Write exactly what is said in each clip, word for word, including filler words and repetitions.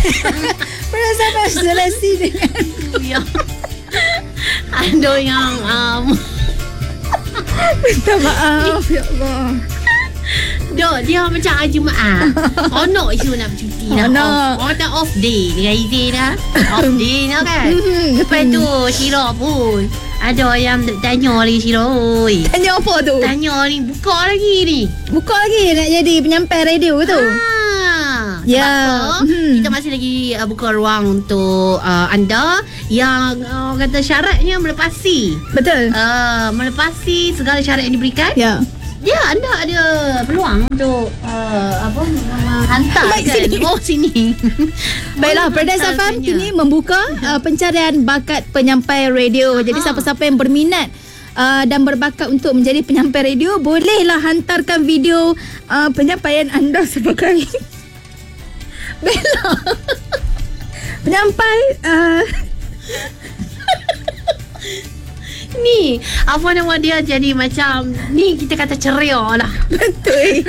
Perdas F M selesi dengan Ya. Ada yang um, minta maaf ya Allah. Dok, dia macam hari Jumaat. Onok isu nak bercuti dah. Onok. Off, oh, dah off day dengan izin dah. Off day dah kan. Lepas tu Syirah pun ada yang tanya lagi Syirah. Oi. Tanya apa tu? Tanya ni, buka lagi ni. Buka lagi nak jadi penyampai radio tu. Ah, sebab Ya. apa, Hmm. kita masih lagi uh, buka ruang untuk uh, anda yang uh, kata syaratnya melepasi. Betul. Uh, melepasi segala syarat yang diberikan. Ya. Ya, anda ada peluang untuk uh, apa uh, hantar Baik, kan? sini. Oh, sini. Baiklah, Oh, Perdas F M hantarnya. kini membuka uh, pencarian bakat penyampai radio. Jadi Aha. siapa-siapa yang berminat uh, dan berbakat untuk menjadi penyampai radio, bolehlah hantarkan video uh, penyampaian anda sebagai Bella. Penyampai uh, Ni, apa nama dia jadi macam ni kita kata ceria lah. betul.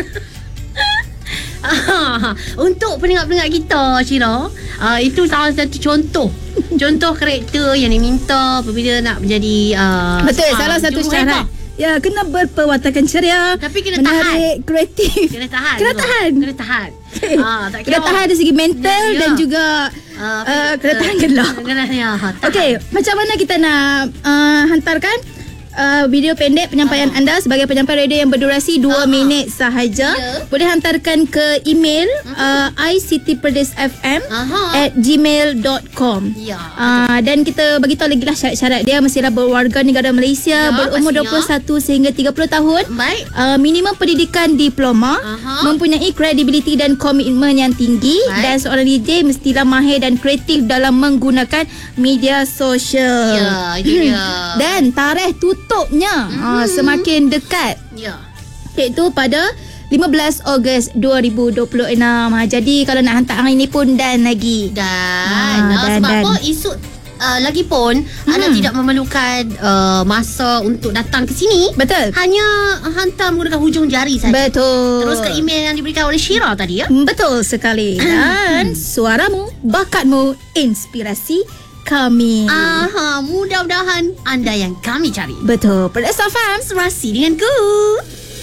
Ah, untuk pendengar-pendengar kita, Syirah, uh, itu salah satu contoh. Contoh karakter yang diminta apabila nak menjadi uh, Betul, uh, salah satu juru syarat. hairbah. Ya, kena berperwatakan ceria, Tapi kena menarik, kreatif. Kena tahan. Kena tu. tahan. Kena tahan. Ah, tak Kena kira tahan dari segi mental Ya. dan juga uh, uh, kena tahan gelak. Kena ya. tahan. Okey, macam mana kita nak uh, hantarkan uh, video pendek penyampaian Ah. anda sebagai penyampai radio yang berdurasi dua Ah. minit sahaja? Ya. Boleh hantarkan ke email uh, i c t perdas f m Aha. at gmail dot com. Ya. Uh, dan kita bagi tahu lagi lah syarat-syarat dia. Mestilah berwarga negara Malaysia, Ya, berumur dua pastinya. puluh satu sehingga tiga puluh tahun. Baik. Uh, minimum pendidikan diploma, Aha. mempunyai kredibiliti dan komitmen yang tinggi. Baik. Dan seorang D J mestilah mahir dan kreatif dalam menggunakan media sosial. Ya, itu dia. Dan tarikh tutupnya uh, semakin dekat, Ya. iaitu pada lima belas Ogos dua ribu dua puluh enam. Ha, jadi kalau nak hantar hari ni pun dan lagi. Dan, Ah, ah, dan, sebab dan. apa isu uh, lagipun anda Hmm. tidak memerlukan uh, masa untuk datang ke sini. Betul. Hanya hantar menggunakan hujung jari saja. Betul. Terus ke email yang diberikan oleh Syirah tadi ya. Betul sekali. Dan suaramu, bakatmu, inspirasi kami. Aha, mudah-mudahan anda yang kami cari. Betul. Perdas F M. Serasi denganku.